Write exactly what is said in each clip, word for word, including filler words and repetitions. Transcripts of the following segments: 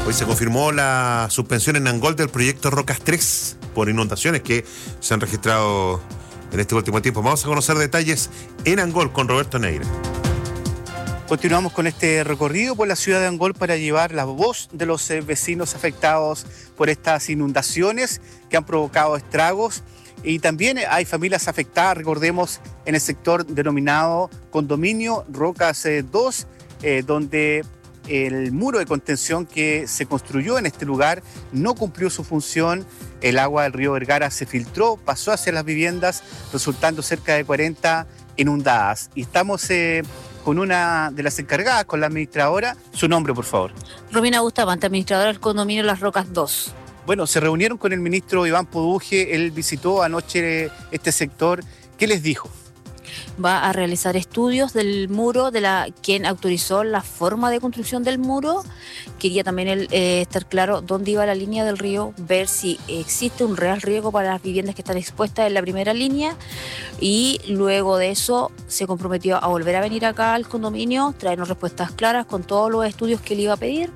Hoy se confirmó la suspensión en Angol del proyecto Rocas tres por inundaciones que se han registrado en este último tiempo. Vamos a conocer detalles en Angol con Roberto Neira. Continuamos con este recorrido por la ciudad de Angol para llevar la voz de los eh, vecinos afectados por estas inundaciones que han provocado estragos. Y también hay familias afectadas, recordemos, en el sector denominado Condominio Rocas dos, eh, donde el muro de contención que se construyó en este lugar no cumplió su función. El agua del río Vergara se filtró, pasó hacia las viviendas, resultando cerca de cuarenta inundadas. Y estamos eh, con una de las encargadas, con la administradora. Su nombre, por favor. Romina Bustamante, administradora del condominio Las Rocas dos. Bueno, se reunieron con el ministro Iván Poduje, él visitó anoche este sector. ¿Qué les dijo? Va a realizar estudios del muro, de la quien autorizó la forma de construcción del muro. Quería también él, eh, estar claro dónde iba la línea del río, ver si existe un real riesgo para las viviendas que están expuestas en la primera línea, y luego de eso se comprometió a volver a venir acá al condominio, traernos respuestas claras con todos los estudios que él iba a pedir,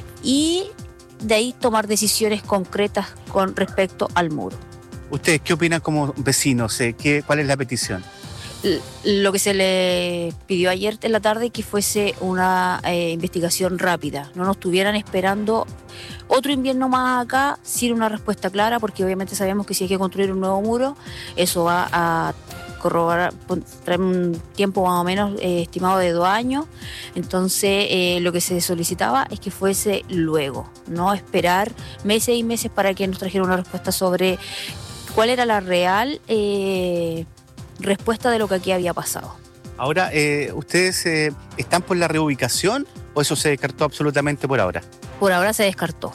y de ahí tomar decisiones concretas con respecto al muro. ¿Ustedes qué opinan como vecinos? ¿Qué, ¿Cuál es la petición? Lo que se le pidió ayer en la tarde, que fuese una eh, investigación rápida, no nos estuvieran esperando otro invierno más acá sin una respuesta clara, porque obviamente sabemos que si hay que construir un nuevo muro, eso va a corroborar, traer un tiempo más o menos eh, estimado de dos años. Entonces eh, lo que se solicitaba es que fuese luego, no esperar meses y meses para que nos trajera una respuesta sobre cuál era la real eh, respuesta de lo que aquí había pasado. Ahora, eh, ¿ustedes eh, están por la reubicación o eso se descartó absolutamente por ahora? Por ahora se descartó.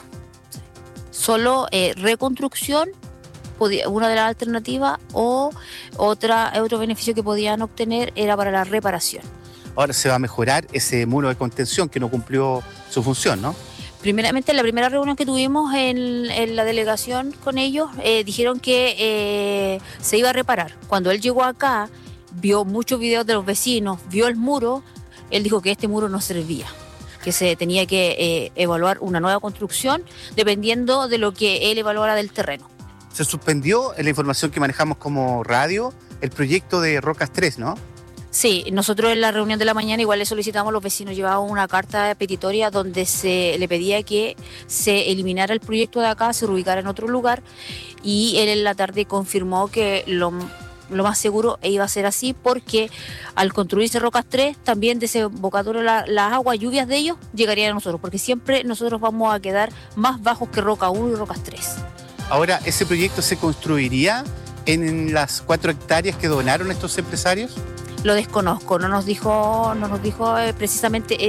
Solo eh, reconstrucción, podía, una de las alternativas, o otra, otro beneficio que podían obtener era para la reparación. Ahora se va a mejorar ese muro de contención que no cumplió su función, ¿no? Primeramente, en la primera reunión que tuvimos en, en la delegación con ellos, eh, dijeron que eh, se iba a reparar. Cuando él llegó acá, vio muchos videos de los vecinos, vio el muro, él dijo que este muro no servía, que se tenía que eh, evaluar una nueva construcción dependiendo de lo que él evaluara del terreno. Se suspendió, en la información que manejamos como radio, el proyecto de Rocas tres, ¿no? Sí, nosotros en la reunión de la mañana igual le solicitamos a los vecinos, llevaban una carta petitoria donde se le pedía que se eliminara el proyecto de acá, se reubicara en otro lugar, y él en la tarde confirmó que lo, lo más seguro iba a ser así, porque al construirse Rocas tres, también desembocadura la, las aguas, lluvias de ellos, llegarían a nosotros, porque siempre nosotros vamos a quedar más bajos que Roca uno y Rocas tres. Ahora, ¿ese proyecto se construiría en las cuatro hectáreas que donaron estos empresarios? Lo desconozco, no nos dijo, no nos dijo eh, precisamente